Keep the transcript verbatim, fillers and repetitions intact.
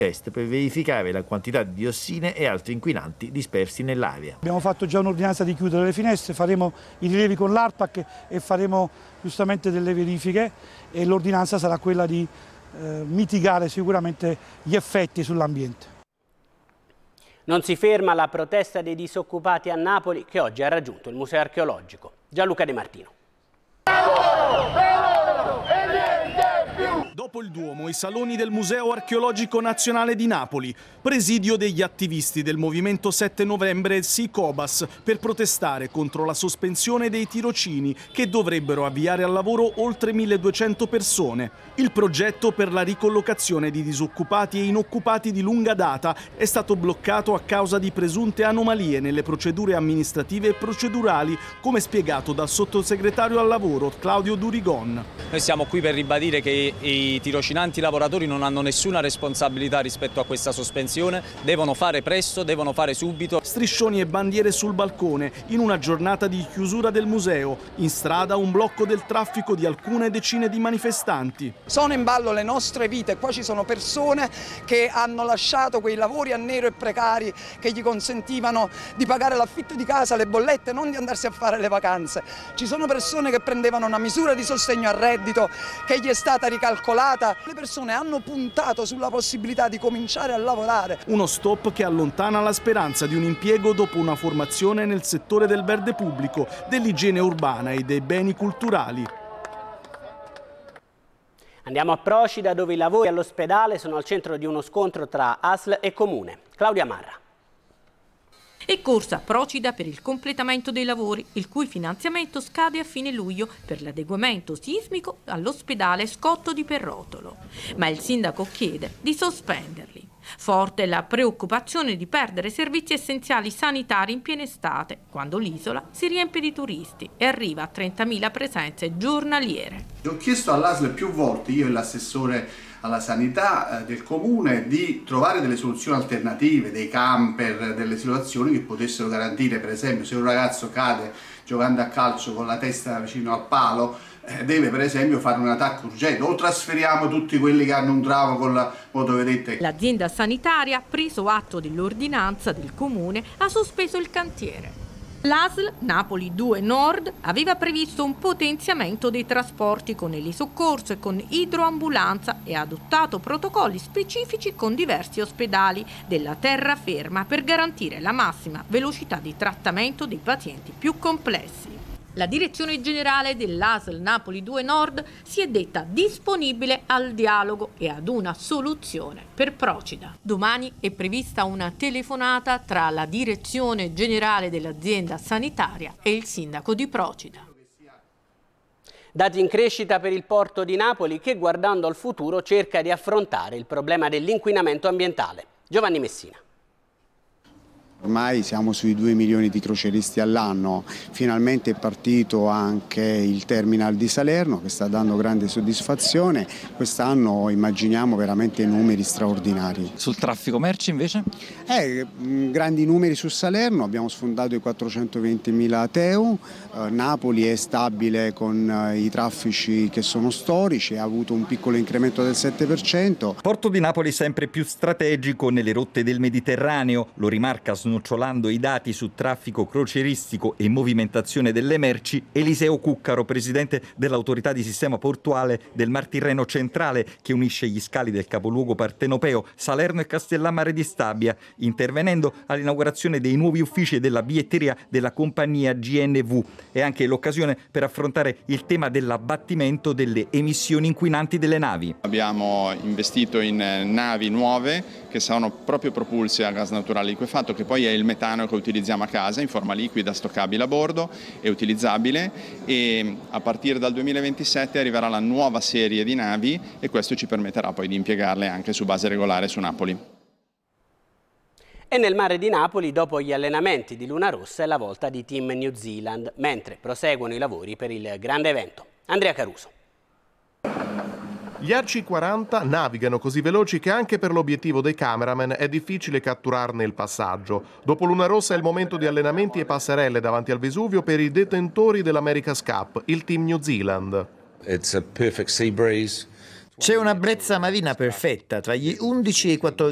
test per verificare la quantità di diossine e altri inquinanti dispersi nell'aria. Abbiamo fatto già un'ordinanza di chiudere le finestre, faremo i rilevi con l'ARPAC e faremo giustamente delle verifiche e l'ordinanza sarà quella di eh, mitigare sicuramente gli effetti sull'ambiente. Non si ferma la protesta dei disoccupati a Napoli che oggi ha raggiunto il Museo Archeologico. Gianluca De Martino. Dopo il Duomo, i saloni del Museo Archeologico Nazionale di Napoli, presidio degli attivisti del Movimento sette Novembre e Sì Cobas per protestare contro la sospensione dei tirocini che dovrebbero avviare al lavoro oltre milleduecento persone. Il progetto per la ricollocazione di disoccupati e inoccupati di lunga data è stato bloccato a causa di presunte anomalie nelle procedure amministrative e procedurali, come spiegato dal sottosegretario al lavoro Claudio Durigon. Noi siamo qui per ribadire che i tirocinanti lavoratori non hanno nessuna responsabilità rispetto a questa sospensione, devono fare presto, devono fare subito. Striscioni e bandiere sul balcone in una giornata di chiusura del museo, in strada un blocco del traffico di alcune decine di manifestanti. Sono in ballo le nostre vite, qua ci sono persone che hanno lasciato quei lavori a nero e precari che gli consentivano di pagare l'affitto di casa, le bollette, non di andarsi a fare le vacanze. Ci sono persone che prendevano una misura di sostegno al reddito che gli è stata ricalcolata. Le persone hanno puntato sulla possibilità di cominciare a lavorare. Uno stop che allontana la speranza di un impiego dopo una formazione nel settore del verde pubblico, dell'igiene urbana e dei beni culturali. Andiamo a Procida, dove i lavori all'ospedale sono al centro di uno scontro tra A S L e Comune. Claudia Marra. È corsa Procida per il completamento dei lavori, il cui finanziamento scade a fine luglio per l'adeguamento sismico all'ospedale Scotto di Perrotolo. Ma il sindaco chiede di sospenderli. Forte la preoccupazione di perdere servizi essenziali sanitari in piena estate, quando l'isola si riempie di turisti e arriva a trentamila presenze giornaliere. Ho chiesto all'A S L più volte, io e l'assessore alla sanità eh, del comune, di trovare delle soluzioni alternative, dei camper, delle situazioni che potessero garantire, per esempio, se un ragazzo cade giocando a calcio con la testa vicino al palo, eh, deve per esempio fare un attacco urgente, o trasferiamo tutti quelli che hanno un trauma con la motovedetta. L'azienda sanitaria, preso atto dell'ordinanza del comune, ha sospeso il cantiere. L'A S L Napoli due Nord aveva previsto un potenziamento dei trasporti con elisoccorso e con idroambulanza e ha adottato protocolli specifici con diversi ospedali della terraferma per garantire la massima velocità di trattamento dei pazienti più complessi. La direzione generale dell'A S L Napoli due Nord si è detta disponibile al dialogo e ad una soluzione per Procida. Domani è prevista una telefonata tra la direzione generale dell'azienda sanitaria e il sindaco di Procida. Dati in crescita per il porto di Napoli che, guardando al futuro, cerca di affrontare il problema dell'inquinamento ambientale. Giovanni Messina. Ormai siamo sui due milioni di croceristi all'anno, finalmente è partito anche il terminal di Salerno che sta dando grande soddisfazione, quest'anno immaginiamo veramente numeri straordinari. Sul traffico merci invece? Eh, grandi numeri su Salerno, abbiamo sfondato i quattrocentoventimila T E U, eh, Napoli è stabile con eh, i traffici che sono storici, ha avuto un piccolo incremento del sette per cento. Porto di Napoli sempre più strategico nelle rotte del Mediterraneo, lo rimarca snocciolando i dati su traffico croceristico e movimentazione delle merci Eliseo Cuccaro, presidente dell'autorità di sistema portuale del Mar Tirreno centrale, che unisce gli scali del capoluogo partenopeo Salerno e Castellammare di Stabia, intervenendo all'inaugurazione dei nuovi uffici della biglietteria della compagnia G N V. È anche l'occasione per affrontare il tema dell'abbattimento delle emissioni inquinanti delle navi. Abbiamo investito in navi nuove che saranno proprio propulse a gas naturale liquefatto, che poi è il metano che utilizziamo a casa in forma liquida, stoccabile a bordo e utilizzabile, e a partire dal duemilaventisette arriverà la nuova serie di navi e questo ci permetterà poi di impiegarle anche su base regolare su Napoli. E nel mare di Napoli, dopo gli allenamenti di Luna Rossa, è la volta di Team New Zealand, mentre proseguono i lavori per il grande evento. Andrea Caruso. Gli Arci quaranta navigano così veloci che anche per l'obiettivo dei cameraman è difficile catturarne il passaggio. Dopo Luna Rossa è il momento di allenamenti e passerelle davanti al Vesuvio per i detentori dell'America's Cup, il Team New Zealand. It's a perfect sea breeze. C'è una brezza marina perfetta tra gli undici e i quattordici